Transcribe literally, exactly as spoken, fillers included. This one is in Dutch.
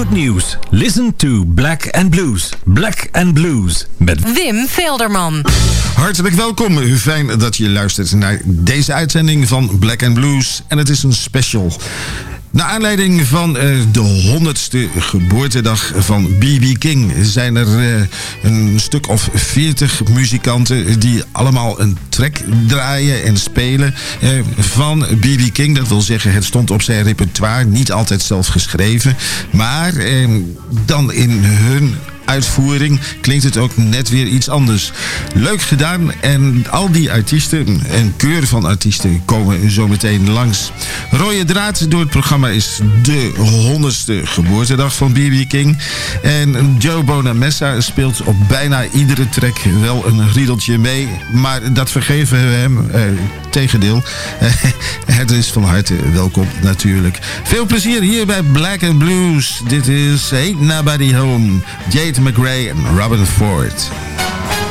good news. Listen to Black and Blues. Black and Blues met Wim Velderman. Hartelijk welkom. Fijn dat je luistert naar deze uitzending van Black and Blues. En het is een special. Naar aanleiding van uh, de honderdste geboortedag van B B King zijn er uh, een stuk of veertig muzikanten die allemaal een track draaien en spelen uh, van B B King. Dat wil zeggen, het stond op zijn repertoire, niet altijd zelf geschreven, maar uh, dan in hun uitvoering klinkt het ook net weer iets anders. Leuk gedaan en al die artiesten, een keur van artiesten, komen zo meteen langs. Rode draad door het programma is de honderdste geboortedag van B B King. En Joe Bonamessa speelt op bijna iedere track wel een riedeltje mee. Maar dat vergeven we hem. Eh, tegendeel. Eh, het is van harte welkom natuurlijk. Veel plezier hier bij Black and Blues. Dit is Ain't Nobody Home. Jade McRae en Robin Ford.